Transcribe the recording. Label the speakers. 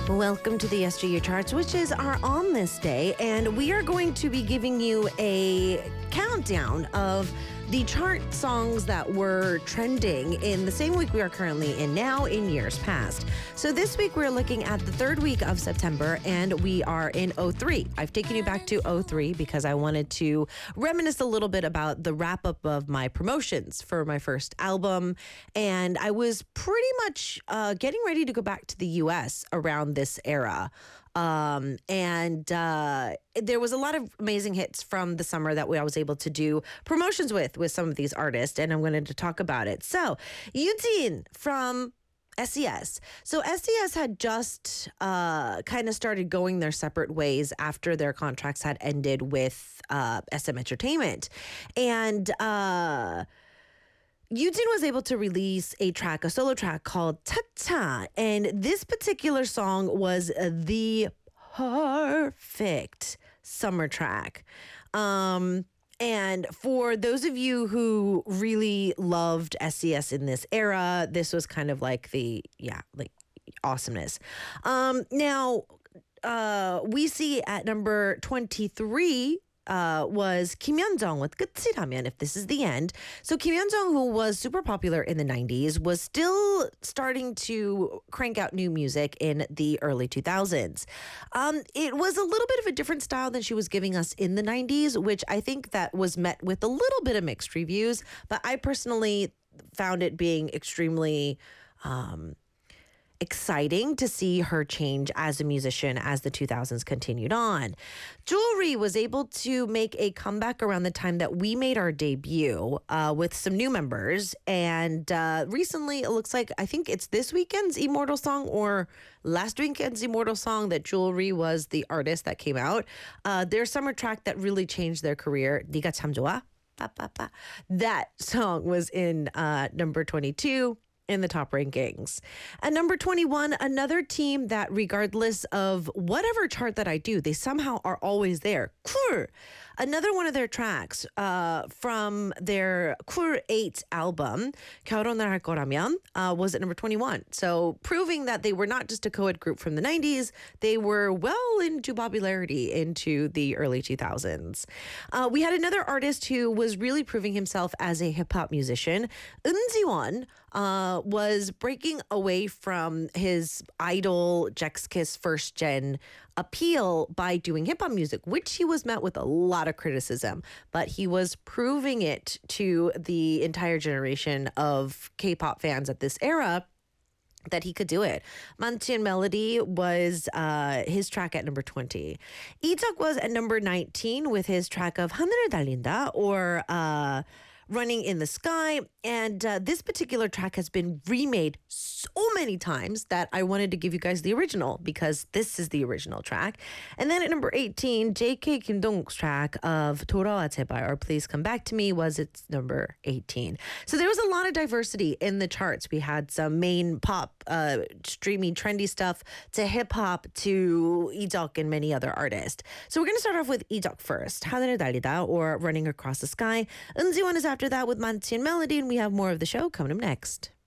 Speaker 1: Welcome to the SGU Charts, which is our On This Day, and we are going to be giving you a countdown of the chart songs that were trending in the same week we are currently in now in years past. So this week we're looking at the third week of September, and we are in '03. I've taken you back to '03 because I wanted to reminisce a little bit about the wrap-up of my promotions for my first album, and I was pretty much getting ready to go back to the U.S. around this era. There was a lot of amazing hits from the summer that I was able to do promotions with some of these artists, and I'm going to talk about it. So, Yujin from SES. So SES had just kind of started going their separate ways after their contracts had ended with SM Entertainment. And Yujin was able to release a solo track called Cha-Cha. And this particular song was the perfect summer track. And for those of you who really loved SES in this era, this was kind of like awesomeness. Now, we see at number 23 was Kim Yeon-jung with 끝이라면, if this is the end. So Kim Yeon-jung, who was super popular in the 90s, was still starting to crank out new music in the early 2000s. It was a little bit of a different style than she was giving us in the 90s, which I think that was met with a little bit of mixed reviews, but I personally found it being extremely exciting to see her change as a musician as the 2000s continued on. Jewelry was able to make a comeback around the time that we made our debut with some new members. And recently, it looks like, I think it's this weekend's Immortal Song or last weekend's Immortal Song that Jewelry was the artist that came out. Their summer track that really changed their career, 네가 참 좋아. That song was in number 22. In the top rankings. At number 21, another team that regardless of whatever chart that I do, they somehow are always there. Cool. Another one of their tracks from their Cool 8 album, 결혼을 할 거라면, was at number 21. So proving that they were not just a co-ed group from the 90s, they were well into popularity into the early 2000s. We had another artist who was really proving himself as a hip-hop musician. Eun Ji-won was breaking away from his idol Jax Kiss first gen appeal by doing hip hop music, which he was met with a lot of criticism, but he was proving it to the entire generation of K-pop fans at this era that he could do it. Manchi and Melody was his track at number 20. Itak was at number 19 with his track of 하늘을 달린다, or Running in the Sky. And this particular track has been remade so many times that I wanted to give you guys the original because this is the original track. And then at number 18, JK Kim Dong-wook's track of 돌아와 제발, or Please Come Back to Me, was its number 18. So there was a lot of diversity in the charts. We had some main pop, streamy, trendy stuff to hip hop to Ijeok and many other artists. So we're going to start off with Ijeok first. 하늘을 달리다, or Running Across the Sky. Eun Ji-won is after that with Manchi and Melody, and we have more of the show coming up next.